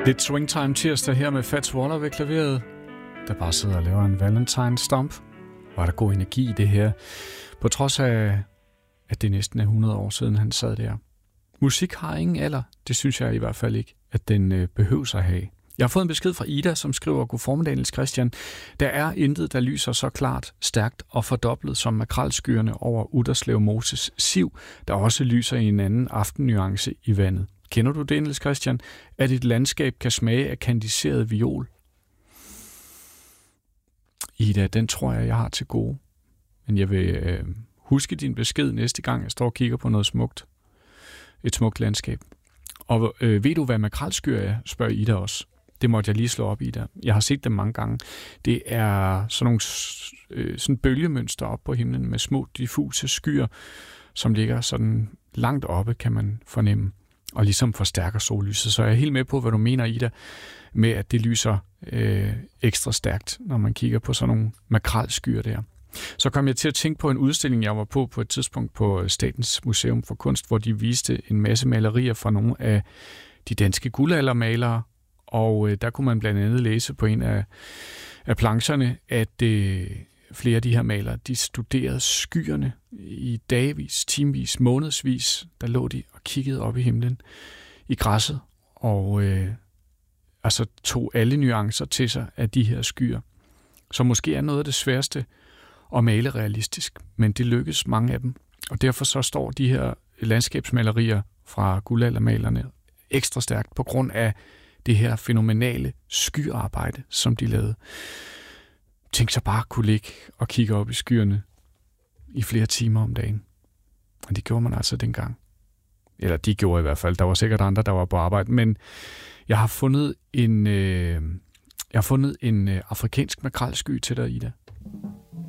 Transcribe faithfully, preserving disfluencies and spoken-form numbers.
Lidt swingtime tirsdag her med Fats Waller ved klaveret, der bare sidder og laver en Valentine Stomp. Var der god energi i det her, på trods af, at det næsten er hundrede år siden, han sad der. Musik har ingen alder, det synes jeg i hvert fald ikke, at den øh, behøver at have. Jeg har fået en besked fra Ida, som skriver: God formiddag, Niels Christian. Der er intet, der lyser så klart, stærkt og fordoblet som makrelskyerne over Utterslev Moses siv, der også lyser i en anden aftennuance i vandet. Kender du det, Niels Christian? At et landskab kan smage af kandiseret viol? Ida, den tror jeg, jeg har til gode. Men jeg vil øh, huske din besked næste gang, jeg står og kigger på noget smukt. Et smukt landskab. Og øh, ved du, hvad makrelskyer er, spørger Ida også. Det måtte jeg lige slå op, Ida. Jeg har set dem mange gange. Det er sådan nogle øh, sådan bølgemønster op på himlen med små diffuse skyer, som ligger sådan langt oppe, kan man fornemme, og ligesom forstærker sollyset. Så jeg er helt med på, hvad du mener, Ida, med at det lyser øh, ekstra stærkt, når man kigger på sådan nogle makrelskyer der. Så kom jeg til at tænke på en udstilling, jeg var på på et tidspunkt på Statens Museum for Kunst, hvor de viste en masse malerier fra nogle af de danske guldaldermalere, og øh, der kunne man blandt andet læse på en af, af plancherne, at øh, flere af de her malere, de studerede skyerne i dagvis, timevis, månedsvis. Der lå de og kiggede op i himlen i græsset, og øh, altså tog alle nuancer til sig af de her skyer. Så måske er noget af det sværeste at male realistisk, men det lykkes mange af dem. Og derfor så står de her landskabsmalerier fra guldaldermalerne ekstra stærkt på grund af det her fænomenale skyarbejde, som de lavede. Tænk så bare at kunne ligge og kigge op i skyerne i flere timer om dagen. Og det gjorde man altså dengang. Eller de gjorde i hvert fald. Der var sikkert andre, der var på arbejde. Men jeg har fundet en, øh, jeg har fundet en øh, afrikansk makrelsky til dig, Ida.